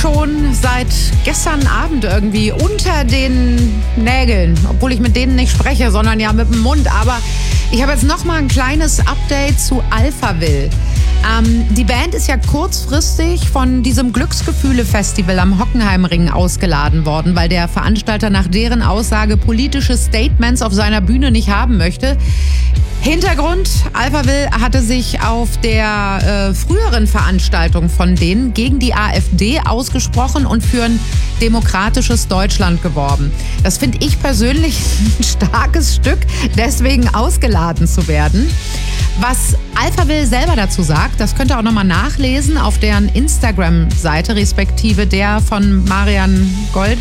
schon seit gestern Abend irgendwie unter den Nägeln, obwohl ich mit denen nicht spreche, sondern ja mit dem Mund. Aber ich habe jetzt nochmal ein kleines Update zu Alphaville. Die Band ist ja kurzfristig von diesem Glücksgefühle-Festival am Hockenheimring ausgeladen worden, weil der Veranstalter nach deren Aussage politische Statements auf seiner Bühne nicht haben möchte. Hintergrund: Alphaville hatte sich auf der früheren Veranstaltung von denen gegen die AfD ausgesprochen und für ein demokratisches Deutschland geworben. Das finde ich persönlich ein starkes Stück, deswegen ausgeladen zu werden. Was Alphaville selber dazu sagt, das könnt ihr auch nochmal nachlesen auf deren Instagram-Seite, respektive der von Marian Gold.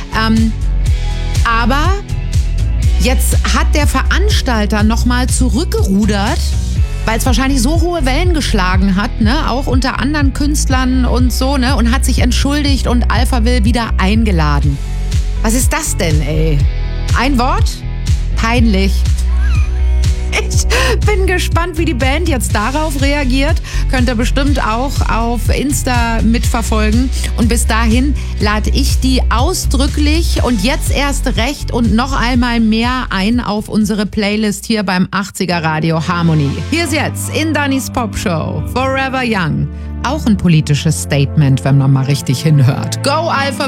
Aber jetzt hat der Veranstalter nochmal zurückgerudert, weil es wahrscheinlich so hohe Wellen geschlagen hat, ne, auch unter anderen Künstlern und so, ne, und hat sich entschuldigt und Alphaville wieder eingeladen. Was ist das denn, ey? Ein Wort? Peinlich. Ich bin gespannt, wie die Band jetzt darauf reagiert. Könnt ihr bestimmt auch auf Insta mitverfolgen. Und bis dahin lade ich die ausdrücklich und jetzt erst recht und noch einmal mehr ein auf unsere Playlist hier beim 80er Radio Harmony. Hier ist jetzt in Dannys Popshow Forever Young. Auch ein politisches Statement, wenn man mal richtig hinhört. Go Alpha!